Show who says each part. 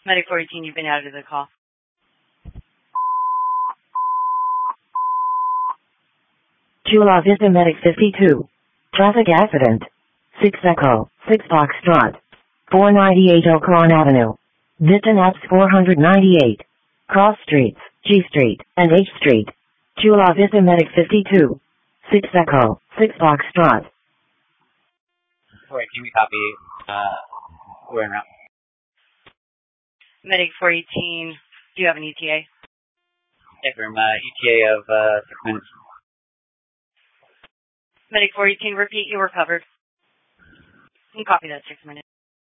Speaker 1: Medic 418, you've been added to the call.
Speaker 2: Chula Vista Medic 52. Traffic accident. 6 Echo, 6 Foxtrot. 498 Oakron Avenue. Vista Naps 498. Cross Streets, G Street, and H Street. Chula Vista Medic 52. 6 Echo, 6 Foxtrot.
Speaker 3: Alright, can we copy, we're en route.
Speaker 1: Medic 418, do you have an ETA?
Speaker 3: Affirm, ETA of, 6 minutes.
Speaker 1: Medic 418, repeat, you were covered. You can copy that 6 minutes.